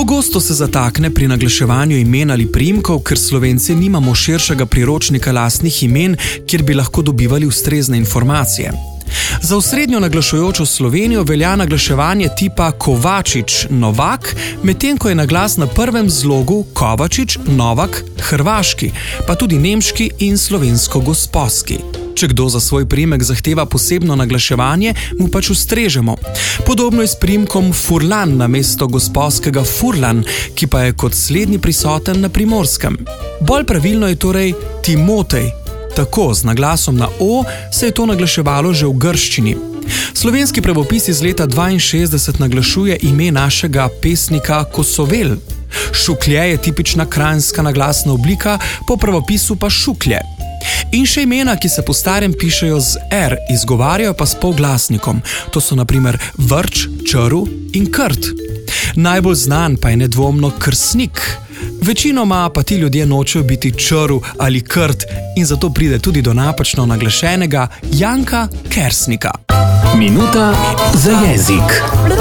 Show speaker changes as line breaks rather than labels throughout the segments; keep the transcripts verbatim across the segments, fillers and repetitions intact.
Pogosto se zatakne pri naglaševanju imen ali priimkov, ker Slovenci nimamo širšega priročnika lastnih imen, kjer bi lahko dobivali ustrezne informacije. Za osrednjo naglašujočo Slovenijo velja naglaševanje tipa Kovačič, Novak, medtem ko je naglas na prvem zlogu Kovačič, Novak, hrvaški, pa tudi nemški in slovensko-gosposki. Če kdo za svoj priimek zahteva posebno naglaševanje, mu pač ustrežemo. Podobno je s priimkom Furlan namesto gosposkega Furlan, ki pa je kot slednji prisoten na Primorskem. Bolj pravilno je torej Timotej. Tako, z naglasom na O, se je to naglaševalo že v grščini. Slovenski pravopis iz leta dvainšestdeset naglašuje ime našega pesnika Kosovel. Šuklje je tipična kranjska naglasna oblika, po pravopisu pa šuklje. In še imena, ki se po starem pišejo z R, izgovarjajo pa s polglasnikom. To so na primer Vrč, Črv in Krt. Najbolj znan pa je nedvomno Krsnik. Večinoma pa ti ljudje nočejo biti Črv ali Krt in zato pride tudi do napačno naglašenega Janka Kersnika.
Minuta za jezik.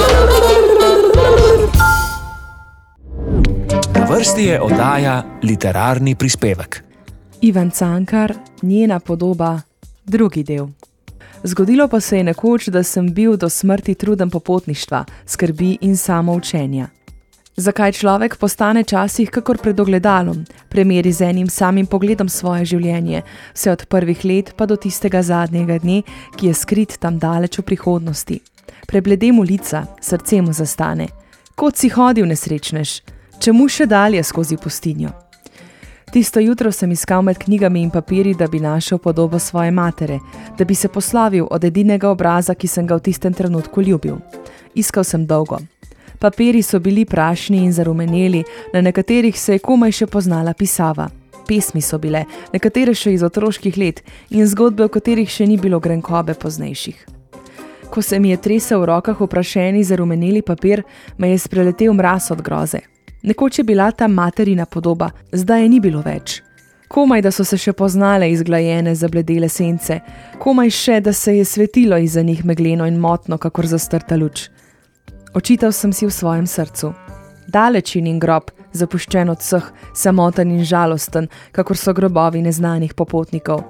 Na vrsti je oddaja Literarni prispevek.
Ivan Cankar, njena podoba, drugi del. Zgodilo pa se je nekoč, da sem bil do smrti truden popotništva, skrbi in samoučenja. Zakaj človek postane časih kakor pred ogledalom, premeri z enim samim pogledom svoje življenje, vse od prvih let pa do tistega zadnjega dne, ki je skrit tam daleč v prihodnosti. Preblede mu lica, srce mu zastane. Kot si hodil, nesrečnež, čemu še dalje skozi pustinjo? Tisto jutro sem iskal med knjigami in papiri, da bi našel podobo svoje matere, da bi se poslovil od edinega obraza, ki sem ga v tistem trenutku ljubil. Iskal sem dolgo. Papiri so bili prašni in zarumeneli, na nekaterih se je komaj še poznala pisava. Pesmi so bile, nekatere še iz otroških let in zgodbe, v katerih še ni bilo grenkobe poznejših. Ko se mi je tresel v rokah oprašeni zarumeneli papir, me je spreletel mraz od groze. Nekoč je bila ta materina podoba, zdaj je ni bilo več. Komaj, da so se še poznale izglajene, zabledele sence, komaj še, da se je svetilo iza njih megleno in motno, kakor zastrta luč. Očital sem si v svojem srcu. Daleč je njen grob, zapuščen od vseh, samoten in žalosten, kakor so grobovi neznanih popotnikov.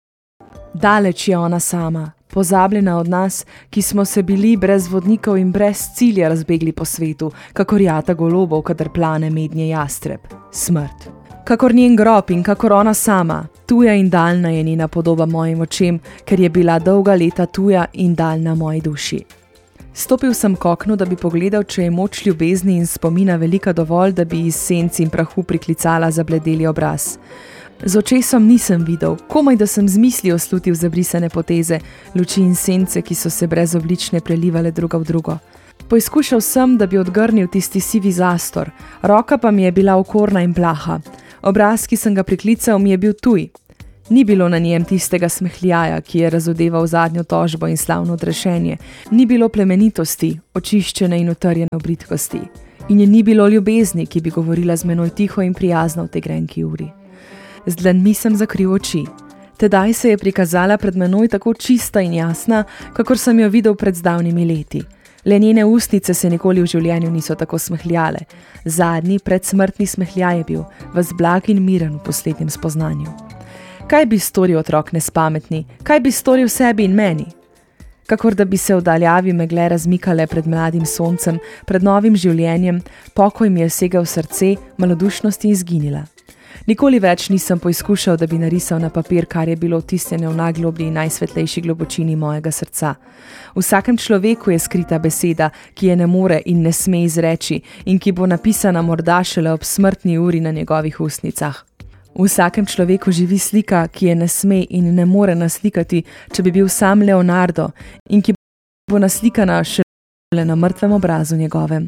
Daleč je ona sama, pozabljena od nas, ki smo se bili brez vodnikov in brez cilja razbegli po svetu, kakor jata golobov, kadar plane mednje jastreb. Smrt. Kakor njen grob in kakor ona sama, tuja in daljna je njena podoba mojim očem, ker je bila dolga leta tuja in daljna moji duši. Stopil sem k oknu, da bi pogledal, če je moč ljubezni in spomina velika dovolj, da bi iz senc in prahu priklicala zabledeli obraz. Z očesom nisem videl, komaj da sem z mislijo slutil zabrisane poteze, luči in sence, ki so se brezoblične prelivale druga v drugo. Poizkušal sem, da bi odgrnil tisti sivi zastor, roka pa mi je bila okorna in plaha. Obraz, ki sem ga priklical, mi je bil tuj. Ni bilo na njem tistega smehljaja, ki je razodeval zadnjo tožbo in slavno odrešenje. Ni bilo plemenitosti, očiščene in utrjene v bridkosti. In je ni bilo ljubezni, ki bi govorila z menoj tiho in prijazno v tej grenki uri. Z dlanmi sem zakril oči. Tedaj se je prikazala pred menoj tako čista in jasna, kakor sem jo videl pred zdavnimi leti. Le njene ustnice se nikoli v življenju niso tako smehljale. Zadnji, predsmrtni smehljaj je bil, ves blag in miren v poslednjem spoznanju. Kaj bi storil otrok nespametni? Kaj bi storil sebi in meni? Kakor da bi se v daljavi megle razmikale pred mladim soncem, pred novim življenjem, pokoj mi je segel v srce, malodušnost je izginila. Nikoli več nisem poizkušal, da bi narisal na papir, kar je bilo vtisnjeno v najgloblji in najsvetlejši globočini mojega srca. V vsakem človeku je skrita beseda, ki je ne more in ne sme izreči in ki bo napisana morda šele ob smrtni uri na njegovih ustnicah. V vsakem človeku živi slika, ki je ne sme in ne more naslikati, če bi bil sam Leonardo in ki bo naslikana šele na mrtvem obrazu njegovem.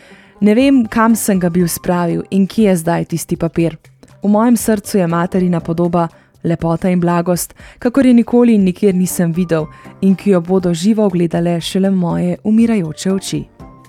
Ne vem, kam sem ga bil spravil in kje je zdaj tisti papir. V mojem srcu je materina podoba, lepota in blagost, kakor je nikoli in nikjer nisem videl in ki jo bodo živo ogledale šele moje umirajoče oči.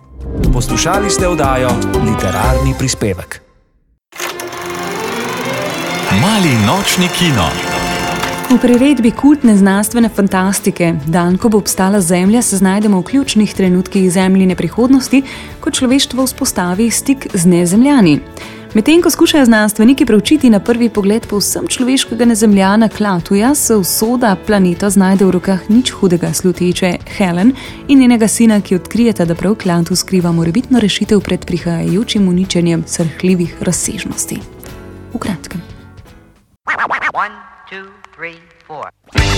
Poslušali ste oddajo Literarni prispevek. Mali nočni kino.
V priredbi kultne znanstvene fantastike Dan, ko bo obstala Zemlja, se znajdemo v ključnih trenutkih Zemljine prihodnosti, ko človeštvo vzpostavi stik z nezemljani. Medtem ko skušajo znanstveniki preučiti na prvi pogled povsem človeškega nezemljana Klatuja, se usoda planeta znajde v rokah nič hudega sluteče Helen in njenega sina, ki odkrijeta, da prav Klatu skriva morebitno rešitev pred prihajajočim uničenjem srhljivih razsežnosti. V kratkem.
One, two, three, four.